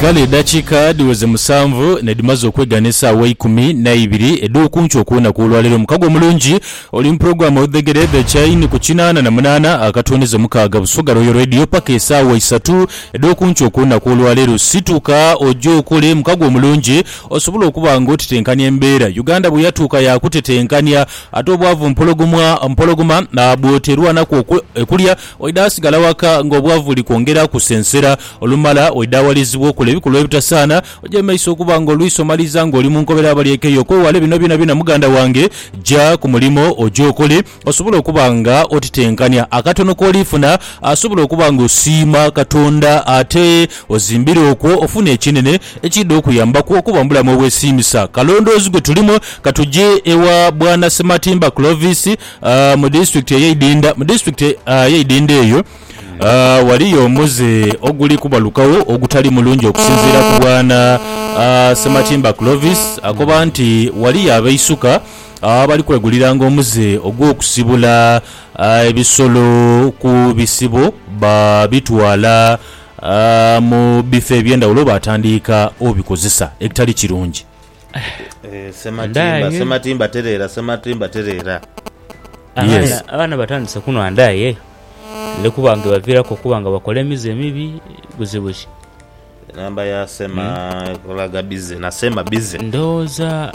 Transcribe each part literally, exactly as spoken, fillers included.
kale dakika diweze musanvu nedimaze okweganisa wa ikumi na ibiri edo kuncho kuona kulwalero mukago mulungi oli mu program odegere the chain ku kinana na munana akatonize mukaga busugaro yo radio pakesa wa isatu edo kuncho kuona kulwalero situka ojo kule mukago mulungi osobola okuba ngoti tenkanya embeera Uganda buyatuka ya kutetenkanya atobwavu mpologomwa mpologoma na bwoterwa nako ekulya oidasigala waka ngobwavu likongera kusensera olumala oidawalizibwa okule bikulwa bitasana oje maiso okuba ngolwiso maliza ngoli mu nkobera abaliyeke yoko wale bino bina bina muganda wange ja ku mulimo ojo okole osobola okuba nga otitenkanya akatono kolifuna asobola okuba ngo sima katonda ate ozimbire okwo ofune ekinene ekido okuyamba ku okuba mbulamu obwesimisa kalondozi gwe tulimo katuje ewa bwana Sematimba Clovis uh, mu district ya Idinda mu district uh, ya Idinda eyo uh, waliyo muze oguli kubalukawo ogutali mulungi okusinzira ku bwana uh, Sematimba Clovis akoba nti wali abaisuka abali uh, kwegulira ngo muze ogwo okusibula uh, ebisolo ku bisibo ba bitwala uh, mu bife byenda ulo batandika obikozesa ekitali kirungi. Eh, Sematimba Sematimba terera Sematimba terera yes abana batandise kuno andaye lekubange bavirako kubanga bakole mize mibi buzibushi namba ya sema hmm. kolaga bize nasema bize ndoza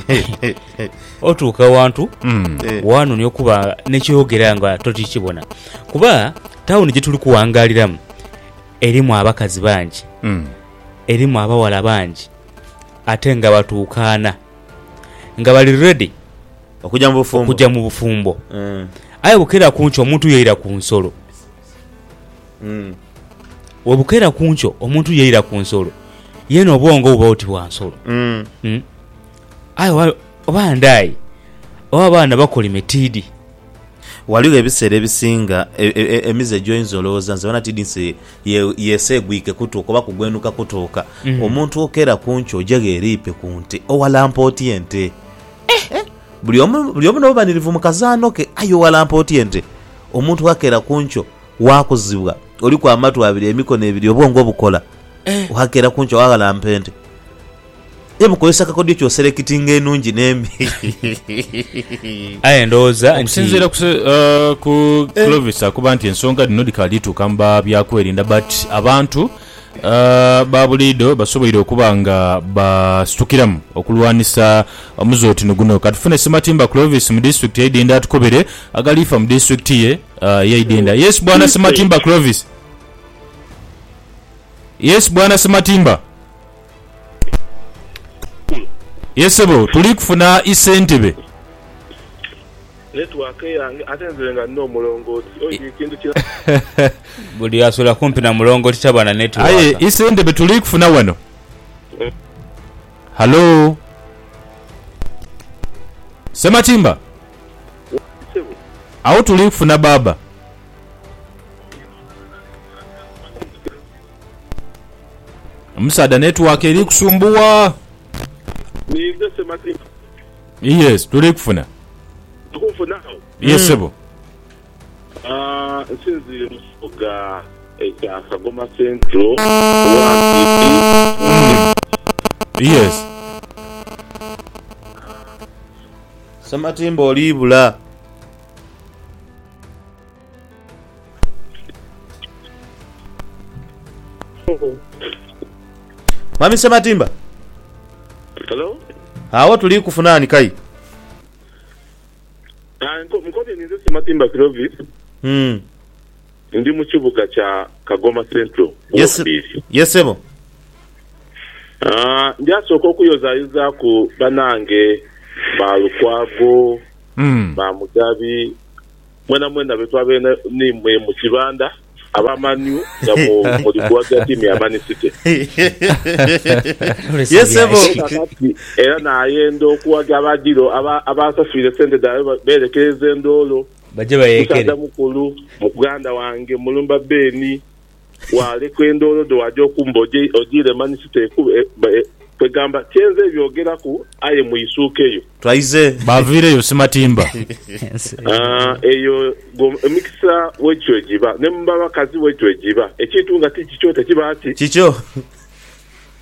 otuka wantu mm. wanu niyo kuba nekyogera nga toti kibona kuba town gye tuli kuwangaliramu erimu abakazi bangi mm. erimu abawala bangi ate nga batuukana nga bali ready okujja mu bufumbo okujja mu bufumbo mm. aye bukera kuncho omuntu yeira ku nsolo mm. obukera kuncho omuntu yeira ku nsolo yeno obwongo oba oti bwa nsolo mm. mm. aye obandai obana bakola metidi waliwo ebiseera ebisinga emize joinzoloza nze bana tidinse yesegwike kutuuka oba kugwenuka kutuuka mm -hmm. omuntu okera kuncho ojega eripe ku nte owalampoti ente eh. buli omu buli omu nobanirivu mu kazaano ke ayo walampoti ente omuntu wakera kuncho wakuzibwa oli kwa amatu abiri emikono ebiri obwongo obukola eh. wakera kuncho wagalampa ente emukozesa kakodyo kyo selekitinga enungi nembi aye ndoza okusinzira ku uh, ku Clovis akuba nti ensonga dino dikalituka mba byakwerinda but abantu uh, babulido basoboire okuba nga bastukiramu okulwanisa omuzoti guno katufune Sematimba Clovis mu district ya Idinda atukobere agalifa mu district ye uh, ya Idinda. Yes bwana Sematimba Clovis. Yes bwana Sematimba. Yesebo tuli kufuna isentebe network yange atenzenga no mulongoti oyi kintu kira buli asola kumpi na mulongoti tabana network aye isentebe tuli kufuna wano mm. Hello Sematimba Yesebo aho tuli kufuna baba msada network eri kusumbuwa ni nze Sematimba yes tuli kufuna kufuna yes sebo ah sinzi musoga eka Kagoma Central yes Sematimba olibula Mami Sematimba. Hello? Hawa tuli kufunani kai? Ah, mkode nizo Sematimba Clovis. Hmm. Ndi mu kibuga kya Kagoma Central. Yes. Yes sebo. Ah, njasoko okuyozayiza ku banange ba Lukwago, mm. ba Mugabi, mwena mwena betwabe ni mwe mu kibanda. Abamanyu ya mu mudibwaga timu ya Man City. Yes sebo. Era na yendo kuwaga abadiro aba abasafire sente da berekeze ndolo. Baje bayekere. Mukulu muganda wange mulumba beni wale kwendolo do wajo kumboje odire Man City ku kwegamba cyenze byogera ku aye mu isukeyo. Twaize bavire yo Sematimba. Ah eyo mixer wechwejiba nemba bakazi wechwejiba ekitunga tichi chote kibati chicho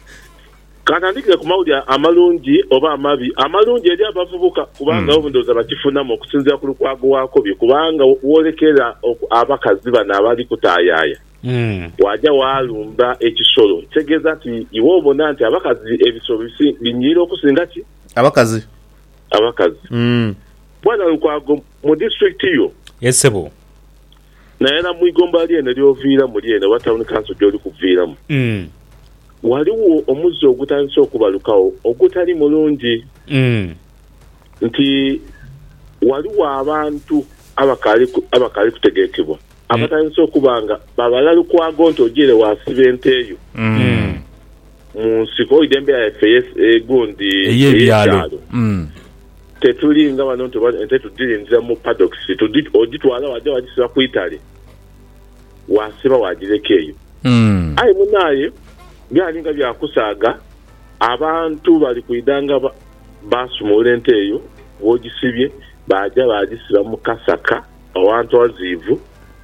katandikire ku mawulire amalungi oba amabi. Amalungi eri abavubuka kubanga mm. obundoza bakifunamu okusinzira ku lukwago waako bye kubanga wolekera abakazi bano abali kutayaaya mm. wajja waalumba ekisolo kitegeeza nti iwe obona nti abakazi ebisolo binyira okusinga ki abakazi abakazi mm. bwana lukwago mu district yo yesebo naye na mwigomba lyene lyoviira mu lyene wa town council gyoli kuviiramu mm. waliwo omuzzi ogutandise okubalukawo ogutali mulungi mm. nti waliwo abantu abakali abakali kutegekebwa mm. abatandise okubanga babala lukwago nti ogire wasiba ente eyo mm. mu nsiko idembe ya F S egundi eyebyalo mm. tetulinga bano nti ente tudirinzira mu paddocks ogitwala wajja wagisiba ku Italy wasiba wagireka eyo mm. ayi munaye byalinga byakusaaga abantu bali kuidanga ba, basumula ente eyo wogisibye bajja bagisiba mu kasaka awantu wazivu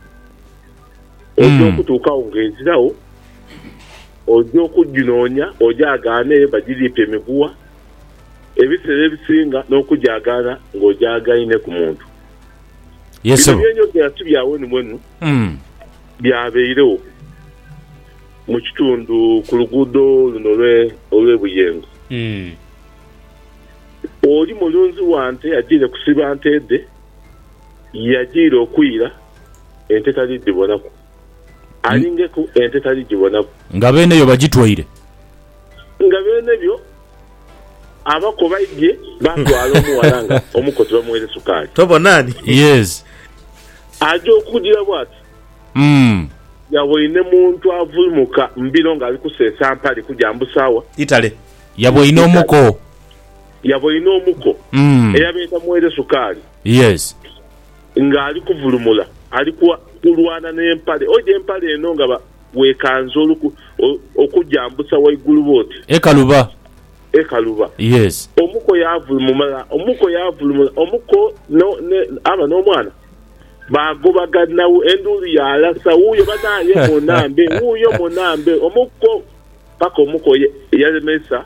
ojo kutuukawo ng'ezirawo ojo okuginonya ojagaane bagiripe emiguwa ebiseera ebisinga n'okujagaana ng'ojagaine ku muntu yeso byenyogera tibyawe nimwenu mm. byabeirewo mu kitundu ku luguudo luno olw'ebuyengo mm. oli mulunzi wante yagiire kusiba nte edde yagiire okwira ente taligibonaku alingeku ente taligibonaku nga bene eyo bagitwaire nga bene byo abako baijje batwala omuwala nga omukozi bamuwere sukaali tobonani yes ajja okugira bwati mm. yabwoine muntu avulumuka mbiro ng'ali kuseesa mpale kujambusawa Italy yabwoine omuko yabwoine omuko mm. eyabeeta muwere sukaali yes ng'ali kuvulumula ali kulwana n'empale oje empale eno nga weekanza oluku okujambusa waigulu booti ekaluba ekaluba yes omuko yavulumula omuko yavulumula omuko no ne aba n'omwana bagobaganawo endulu yalasa wuyo banaye munambe wuyo munambe omuko paka omuko yalemesa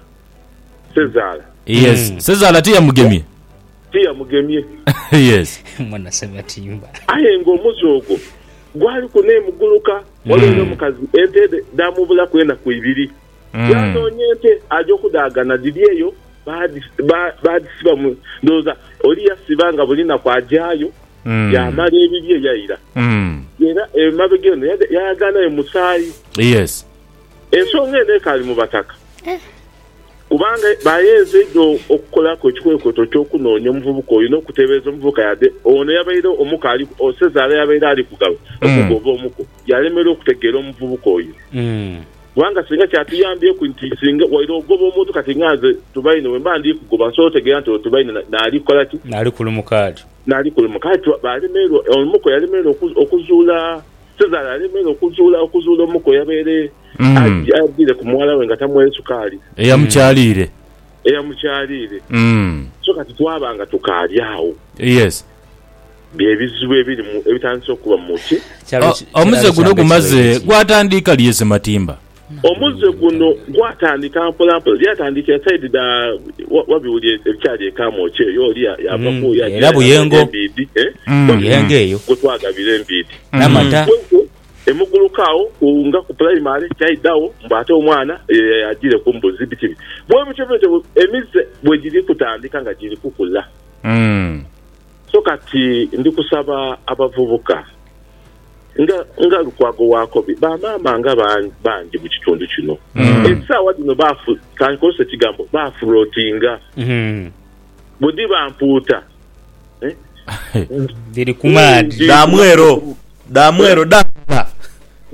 Sezala yes mm. Sezala tiya mugemye tiya mugemye yes mwana sebatimba aye ngo muzogo gwali kune muguluka wale mm. mukazi ente damubula kwenda ku ibiri mm. yanonyente ajo kudagana dibyeyo badi badi siba mu ndoza oli yasibanga bulina kwajayo mm. yamala ebibye yayira mm. era emabegeno yagana emusayi yes ensonga ene kali mu bataka eh. kubanga bayeze do okukola ko ekikwekoto ky'okunoonya omuvubuka oyo n'okutebeeza omuvubuka yadde ono yabaire omukali Sezala yabaire ali kugaba okugova omuko yalemera okutegeera omuvubuka oyo kubanga singa kyatuyambye ku nti singa waire ogoba omuntu kati nganze tubaine wemba ndi kugoba nsobola otegeera nti tubaine naali kukola ki naali kulumukaati naali kulumukaati balemerwa omuko yalemerwa okuzuula Sezala yalemerwa okuzuula okuzuula omuko yabaire ajire ku mwala we nga tamuwere sukaali eyamukyalire eyamukyalire mm. so kati twabanga tukaali awo yes byebizibu ebiri ebitandise okuba muki omuze guno gumaze gwatandika lyese matimba omuze guno gwatandika mpolampola lyatandika side da wabiwulye ebikyali ekamoki eyo oli yavaku era buyengo embidi buyengo eyo gutwagabira embidi n'amata emugulukawo nga ku primary kyaidawo mbate omwana yagire ku mbuzi bitibi bwe mukyebete emize bwe giri kutandika nga giri kukula mm. so kati ndi kusaba abavubuka nga nga lukwago wako bamaama nga bangi mu kitundu kino mm. essaawa dino bafu kankozesa ekigambo bafulotinga mm. budi bampuuta diri kumaadi damwero damwero da